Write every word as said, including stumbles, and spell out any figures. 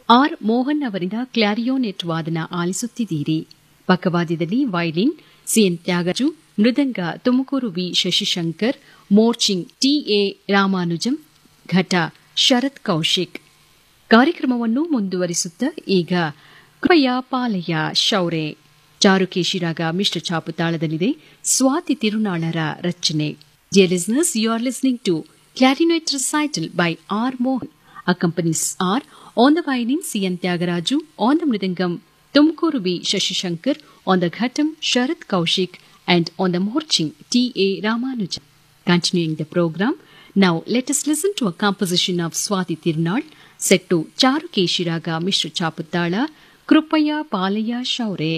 R Mohan ಅವರಿಂದ clarinet ವಾದನ ಆಲಿಸುತ್ತಿದ್ದೀರಿ. ಪಕ್ಕವಾದ್ಯದಲ್ಲಿ violin CN Thyagaraju, ಮೃದಂಗ Tumakuru V Shashishankar, morsing TA Ramanujam, ಘಟ ಶರತ್ ಕೌಶಿಕ್. ಕಾರ್ಯಕ್ರಮವನ್ನು ಮುಂದುವರಿಸುತ್ತಾ ಈಗ ಕೃಪಯ ಪಾಲಯ ಶೌರ್ಯ ಚಾರುಕೇಶಿರಾಗ ಮಿಶ್ರ ಛಾಪು ತಾಳದಲ್ಲಿದೆ. ಸ್ವಾತಿ ತಿರುನಾಳರ ರಚನೆ. Dear listeners, you are listening to Clarinet Recital by R. Mohan. Accompanies R on the violin C. N. Tyagaraja, on the mridangam Tumkuru B. Shashishankar, on the ghatam Sharath Kaushik, and on the morching T. A. Ramanujan. Continuing the program, now let us listen to a composition of Swati Tirunal set to Charukeshiraga Mishra Chaputala, Krupaya Palaya Shaure.